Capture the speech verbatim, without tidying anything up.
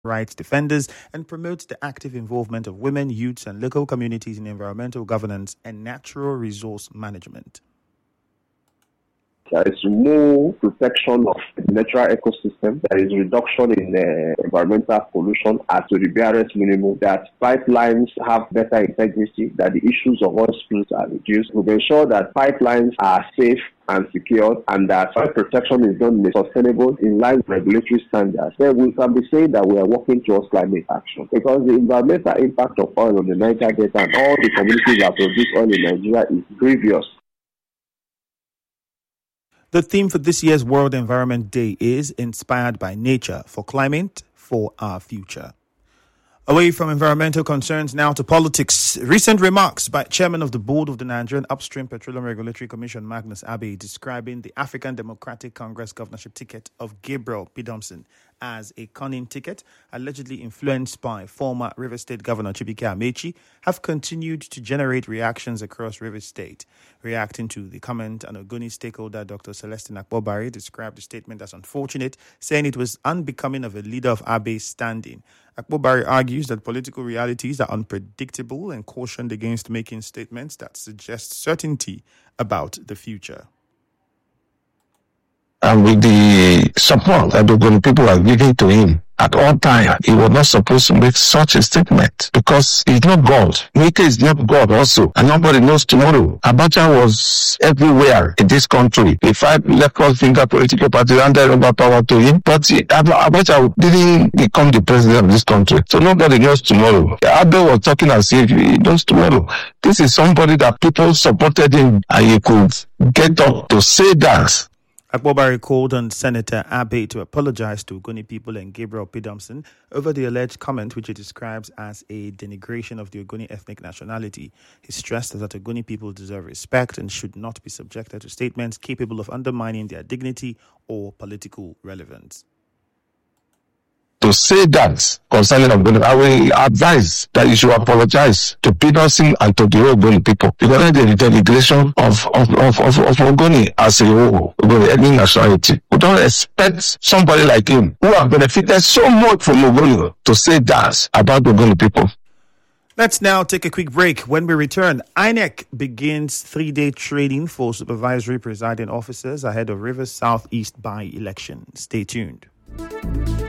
rights defenders and promotes the active involvement of women, youths, and local communities in environmental governance and natural resource management. There is more protection of the natural ecosystem. There is reduction in uh, environmental pollution at the barest minimum. That pipelines have better integrity. That the issues of oil spills are reduced. We ensure that pipelines are safe and secured, and that soil protection is done in a sustainable, in line with regulatory standards. Then we can be saying that we are working towards climate action, because the environmental impact of oil on the Niger Delta and all the communities that produce oil in Nigeria is grievous. The theme for this year's World Environment Day is Inspired by Nature for Climate for Our Future. Away from environmental concerns now to politics. Recent remarks by Chairman of the Board of the Nigerian Upstream Petroleum Regulatory Commission, Magnus Abbey, describing the African Democratic Congress governorship ticket of Gabriel Pidomson as a cunning ticket, allegedly influenced by former Rivers State Governor Chibuike Amechi, have continued to generate reactions across Rivers State. Reacting to the comment, an Ogoni stakeholder, Doctor Celestine Akpobari, described the statement as unfortunate, saying it was unbecoming of a leader of Abe's standing. Akpobari argues that political realities are unpredictable and cautioned against making statements that suggest certainty about the future. And with the support that the people are giving to him at all times, he was not supposed to make such a statement, because he's not God. Wike is not God also, and nobody knows tomorrow. Abacha was everywhere in this country. The five left finger political parties handed over power to him, but he, Abacha didn't become the president of this country. So nobody knows tomorrow. Abe was talking as if he knows tomorrow. This is somebody that people supported him, and he could get up to say that. Akpobari called on Senator Abe to apologize to Ogoni people and Gabriel Pidomson over the alleged comment, which he describes as a denigration of the Ogoni ethnic nationality. He stressed that Ogoni people deserve respect and should not be subjected to statements capable of undermining their dignity or political relevance. To say that concerning Ogoni, I will advise that you should apologize to Pidomson and to the Ogoni people, because the denigration of of, of, of, of Ogoni as a whole, Ogoni ethnic nationality. We don't expect somebody like him, who have benefited so much from Ogoni, to say that about Ogoni people. Let's now take a quick break. When we return, I N E C begins three-day training for supervisory presiding officers ahead of Rivers Southeast by-election. Stay tuned.